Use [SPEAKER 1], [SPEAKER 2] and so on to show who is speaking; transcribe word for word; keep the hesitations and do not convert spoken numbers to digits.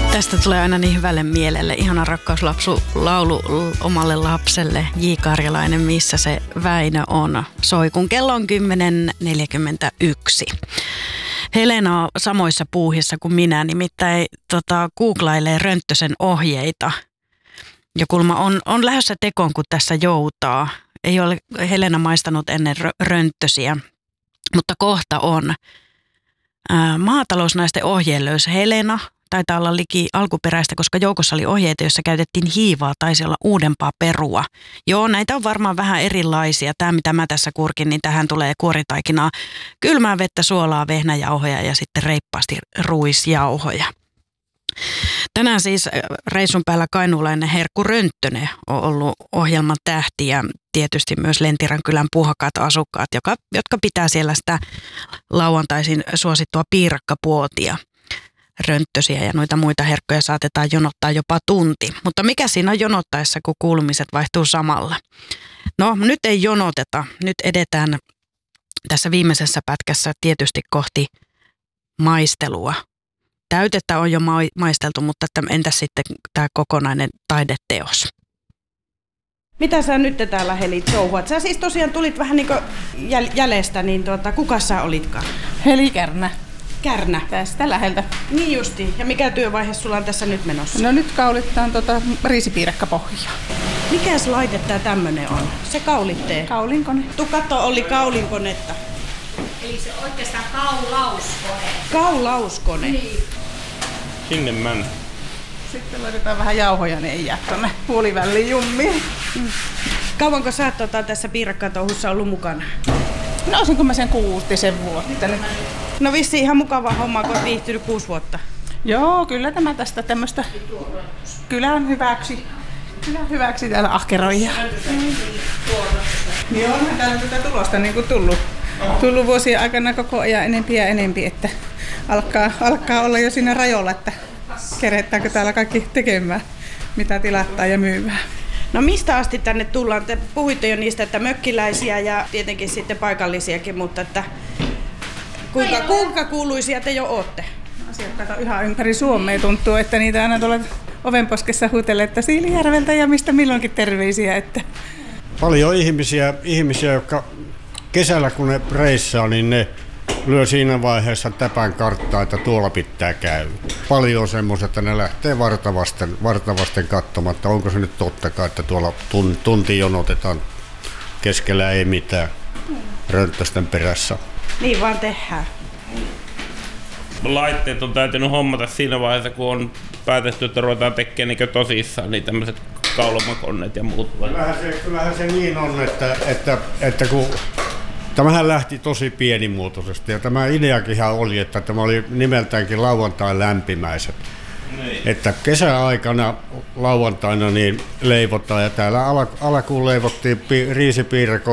[SPEAKER 1] Tästä tulee aina niin hyvälle mielelle. Ihana rakkauslapsu laulu omalle lapselle. J. Karjalainen, missä se Väinö on. Soi, kun kello on kymmenen neljäkymmentäyksi. Helena on samoissa puuhissa kuin minä, nimittäin tota, googlailee Rönttösen ohjeita. Ja kulma on, on lähdössä tekoon, kun tässä joutaa. Ei ole Helena maistanut ennen Rönttösiä, mutta kohta on. Ää, maatalousnaisten ohjelöys Helena. Taitaa olla liki alkuperäistä, koska joukossa oli ohjeita, joissa käytettiin hiivaa, taisi olla uudempaa perua. Joo, näitä on varmaan vähän erilaisia. Tämä, mitä mä tässä kurkin, niin tähän tulee kuoritaikinaa, kylmää vettä, suolaa, vehnäjauhoja ja sitten reippaasti ruisjauhoja. Tänään siis reissun päällä kainuulainen Herkku Rönttönen on ollut ohjelman tähti ja tietysti myös Lentirän kylän puhakkaat asukkaat, joka, jotka pitää siellä sitä lauantaisin suosittua piirakkapuotia. Rönttösiä ja noita muita herkkoja saatetaan jonottaa jopa tunti. Mutta mikä siinä on jonottaessa, kun kuulumiset vaihtuu samalla? No, nyt ei jonoteta. Nyt edetään tässä viimeisessä pätkässä tietysti kohti maistelua. Täytettä on jo maisteltu, mutta entäs sitten tämä kokonainen taideteos? Mitä sä nyt täällä Heli touhuat? Sä siis tosiaan tulit vähän niin kuin jäl- jäljestä, niin tuota, kuka sä olitkaan?
[SPEAKER 2] Heli Kärnä.
[SPEAKER 1] Kärnä.
[SPEAKER 2] Tästä läheltä.
[SPEAKER 1] Niin justi. Ja mikä työvaihe sulla on tässä nyt menossa?
[SPEAKER 2] No nyt kaulittaan tota riisipiirakkapohjaa.
[SPEAKER 1] Mikäs laite tää tämmönen on? Se kaulittee.
[SPEAKER 2] Kaulinkone.
[SPEAKER 1] Tu katso, oli kaulinkonetta.
[SPEAKER 3] Eli se oikeastaan kaulauskone.
[SPEAKER 1] Kaulauskone.
[SPEAKER 3] Niin.
[SPEAKER 4] Sinne mennä.
[SPEAKER 2] Sitten laitetaan vähän jauhoja, niin ei jää tonne puoliväliin jummiin.
[SPEAKER 1] Mm. Kauanko sä oot tota, tässä piirakkatouhussa ollut mukana?
[SPEAKER 2] No olisinko mä sen kuutisen vuotta nyt.
[SPEAKER 1] No vissi ihan mukava homma, kun oot viihtynyt kuusi vuotta.
[SPEAKER 2] Joo, kyllä tämä tästä tämmöstä kylän hyväksi. Kylän hyväksi täällä ahkeroija. Mm. Joo, on täällä tätä tulosta niin kuin tullut. Tullut vuosien aikana koko ajan enempi ja enempi, että alkaa, alkaa olla jo siinä rajoilla, että keretäänkö täällä kaikki tekemään, mitä tilattaa ja myymään.
[SPEAKER 1] No mistä asti tänne tullaan? Te puhuitte jo niistä, että mökkiläisiä ja tietenkin sitten paikallisiakin, mutta että kuinka, kuinka kuuluisia te jo ootte?
[SPEAKER 2] Asiakkaita on ihan ympäri Suomea, tuntuu, että niitä aina tuolla ovenposkessa huutelee, että Siilijärveltä ja mistä milloinkin terveisiä. Että.
[SPEAKER 4] Paljon ihmisiä, ihmisiä, jotka kesällä kun ne reissaa, niin ne lyö siinä vaiheessa täpän karttaa, että tuolla pitää käydä. Paljon on semmoista, että ne lähtee vartavasten, vartavasten katsomaan, että onko se nyt tottakaan, että tuolla tunti jonotetaan, keskellä ei mitään, Rönttösten perässä.
[SPEAKER 1] Niin vaan tehdään.
[SPEAKER 5] Laitteet on täytynyt hommata siinä vaiheessa, kun on päätetty, että ruvetaan tekemään niin tosissaan niin tämmöiset kaulomakonneet ja muut.
[SPEAKER 4] Kyllähän se, kyllähän se niin on, että, että, että kun tämähän lähti tosi pienimuotoisesti ja tämä ideakin oli, että tämä oli nimeltäänkin lauantain lämpimäiset. Niin. Että kesäaikana lauantaina niin leivotaan ja täällä alkuun leivottiin pi- riisipiirakko